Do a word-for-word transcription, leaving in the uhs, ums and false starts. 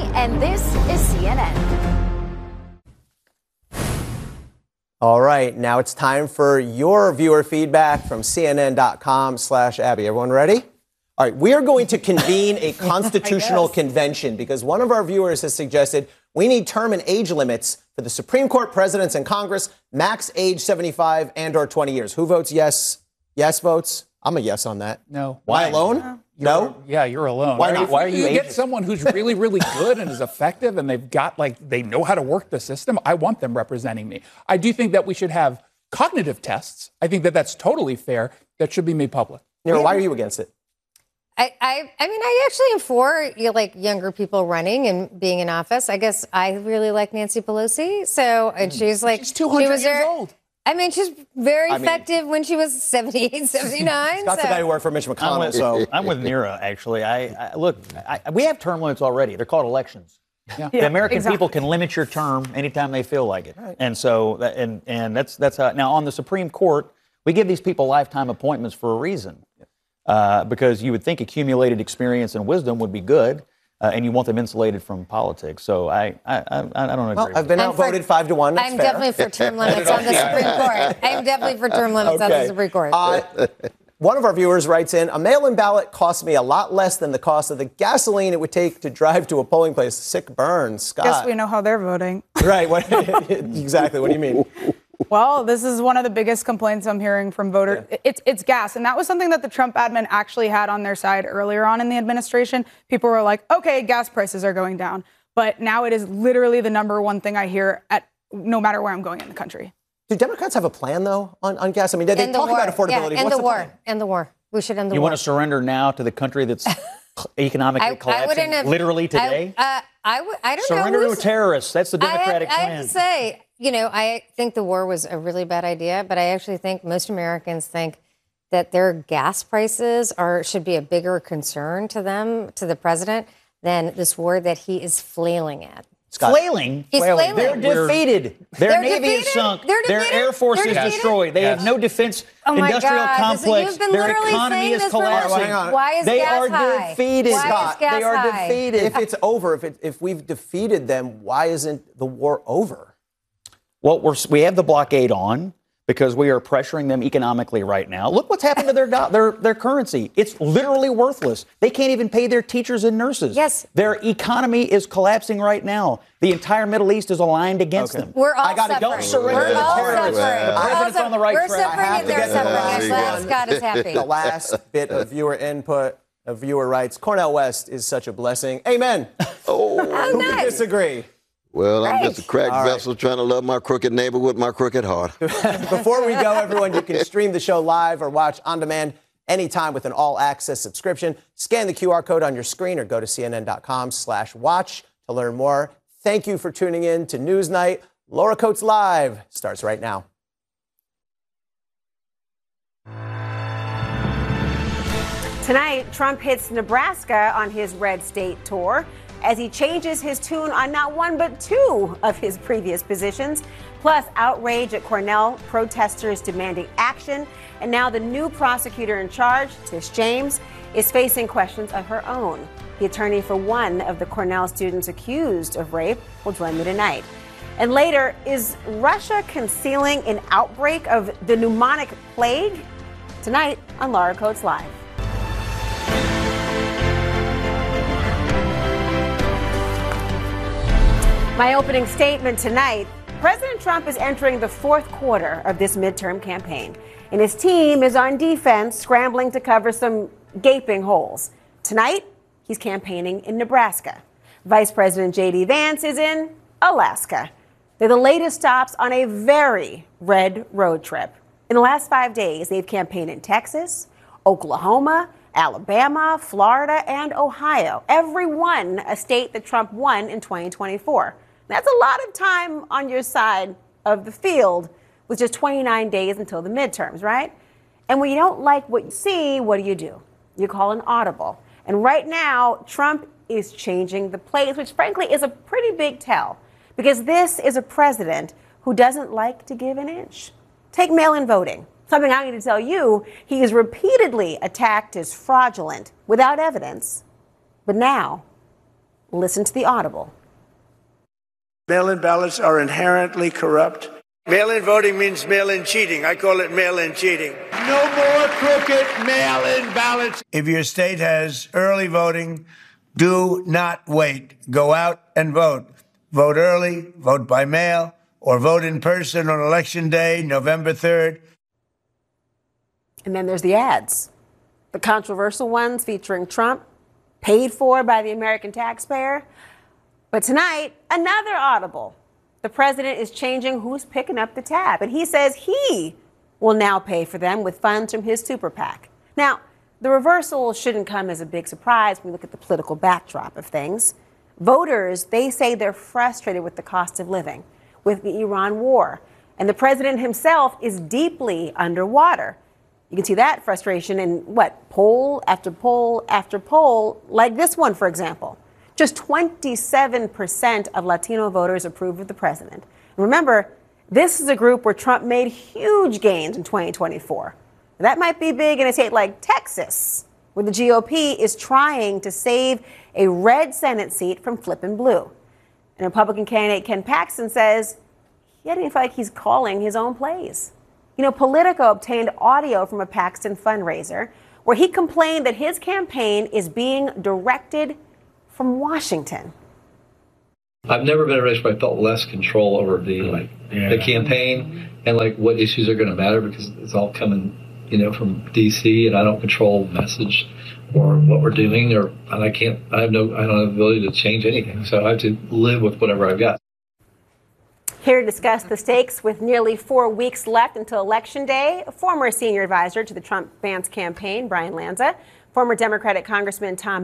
and this is C N N. All right, now it's time for your viewer feedback from cnn.com slash Abby. Everyone ready? All right, we are going to convene a constitutional convention because one of our viewers has suggested we need term and age limits for the Supreme Court, presidents, and Congress, max age seventy-five and or twenty years. Who votes yes? Yes votes? I'm a yes on that. No. Why alone? No? no? Yeah, you're alone. Why not? Why are you, you get someone who's really, really good and is effective and they've got, like, they know how to work the system. I want them representing me. I do think that we should have cognitive tests. I think that that's totally fair. That should be made public. Nira, why are you against it? I, I, I mean, I actually am for, you know, like younger people running and being in office. I guess I really like Nancy Pelosi. So, and she's like, she's two hundred she was years there, old. I mean, she's very I mean, effective when she was seventy-eight, seventy-nine. Scott's so. the guy who worked for Mitch McConnell. I'm with, so I'm with Nira, actually. I, I Look, I, we have term limits already. They're called elections. Yeah. The American exactly. people can limit your term anytime they feel like it. Right. And so, that, and and that's that's how. Now, on the Supreme Court, we give these people lifetime appointments for a reason. Uh, because you would think accumulated experience and wisdom would be good, uh, and you want them insulated from politics. So I, I, I, I don't agree. well, I've been I'm outvoted for, five to one. That's I'm fair. definitely for term limits on the Supreme Court. I'm definitely for term limits on the Supreme Court. Uh, one of our viewers writes in, a mail-in ballot costs me a lot less than the cost of the gasoline it would take to drive to a polling place. Sick burn, Scott. Guess we know how they're voting. Right. What, exactly. What do you mean? Well, this is one of the biggest complaints I'm hearing from voters. Yeah. It's it's gas. And that was something that the Trump admin actually had on their side earlier on in the administration. People were like, OK, gas prices are going down. But now it is literally the number one thing I hear at no matter where I'm going in the country. Do Democrats have a plan, though, on, on gas? I mean, they, they End the talk war. about affordability. Yeah, end What's the the war. plan? End the war. We should end the You war. want to surrender now to the country that's economically I, I collapsing wouldn't have, literally today? I, uh, I, w- I don't surrender know. to terrorists. That's the Democratic I, I plan. have to say, you know, I think the war was a really bad idea, but I actually think most Americans think that their gas prices are should be a bigger concern to them, to the president, than this war that he is flailing at. Scott. Flailing? He's flailing. They're defeated. Their They're Navy defeated? is sunk. They're Their defeated? Air Force They're is defeated? destroyed. They Yes. have no defense Oh my industrial God. complex. You've been Their literally economy saying is this for collapsing. Hang on. Why is They gas are high? defeated. Why Scott, is gas they are high? defeated. If it's over, if, it, if we've defeated them, why isn't the war over? Well, we're, we have the blockade on because we are pressuring them economically right now. Look what's happened to their do- their their currency. It's literally worthless. They can't even pay their teachers and nurses. Yes. Their economy is collapsing right now. The entire Middle East is aligned against Okay. them. We're all I gotta- suffering. don't surrender We're to all terrorists. suffering. The We're all president's on the right We're track. suffering I have and to they're get to the suffering. last I'm glad one. Scott is happy. The last bit of viewer input. A viewer writes, Cornel West is such a blessing. Amen. Oh, Who can nice. disagree? well, I'm Right. just a cracked All right. vessel trying to love my crooked neighbor with my crooked heart. Before we go, everyone, you can stream the show live or watch on demand anytime with an all-access subscription. Scan the Q R code on your screen or go to cnn.com slash watch to learn more. Thank you for tuning in to Newsnight. Laura Coates Live starts right now. Tonight, Trump hits Nebraska on his red state tour as he changes his tune on not one but two of his previous positions. Plus, outrage at Cornell, protesters demanding action, and now the new prosecutor in charge, Tish James, is facing questions of her own. The attorney for one of the Cornell students accused of rape will join me tonight. And later, is Russia concealing an outbreak of the pneumonic plague? Tonight on Laura Coates Live. My opening statement tonight, President Trump is entering the fourth quarter of this midterm campaign, and his team is on defense, scrambling to cover some gaping holes. Tonight, he's campaigning in Nebraska. Vice President J D Vance is in Alaska. They're the latest stops on a very red road trip. In the last five days, they've campaigned in Texas, Oklahoma, Alabama, Florida, and Ohio. Every one a state that Trump won in twenty twenty-four. That's a lot of time on your side of the field with just twenty-nine days until the midterms, right? And when you don't like what you see, what do you do? You call an audible. And right now, Trump is changing the plays, which frankly is a pretty big tell, because this is a president who doesn't like to give an inch. Take mail-in voting. Something I need to tell you, he is repeatedly attacked as fraudulent without evidence. But now, Listen to the audible. Mail-in ballots are inherently corrupt. Mail-in voting means mail-in cheating. I call it mail-in cheating. No more crooked mail-in ballots. If your state has early voting, do not wait. Go out and vote. Vote early, vote by mail, or vote in person on Election Day, November third. And then there's the ads. The controversial ones featuring Trump, paid for by the American taxpayer. But tonight, another audible. The president is changing who's picking up the tab, and he says he will now pay for them with funds from his super PAC. Now, the reversal shouldn't come as a big surprise when we look at the political backdrop of things. Voters, they say they're frustrated with the cost of living, with the Iran war, and the president himself is deeply underwater. You can see that frustration in what, poll after poll after poll, like this one, for example. Just twenty-seven percent of Latino voters approve of the president. And remember, this is a group where Trump made huge gains in twenty twenty-four. That might be big in a state like Texas, where the G O P is trying to save a red Senate seat from flipping blue. And Republican candidate Ken Paxton says he doesn't even feel like he's calling his own plays. You know, Politico obtained audio from a Paxton fundraiser where he complained that his campaign is being directed from Washington. I've never been in a race where I felt less control over the like yeah. the campaign and like what issues are going to matter, because it's all coming, you know, from D C, and I don't control message or what we're doing, or and I can't. I have no. I don't have the ability to change anything, so I have to live with whatever I've got. Here to discuss the stakes with nearly four weeks left until Election Day, former senior advisor to the Trump Vance campaign, Brian Lanza, former Democratic Congressman Tom